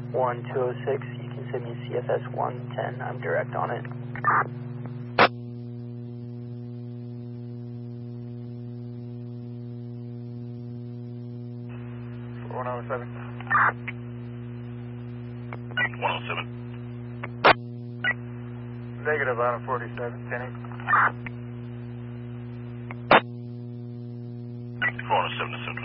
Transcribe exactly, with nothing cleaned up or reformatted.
one two oh six, you can send me C F S one ten, I'm direct on it. one oh seven. one oh seven. Negative Island forty-seven, ten eight. four oh seven to seven.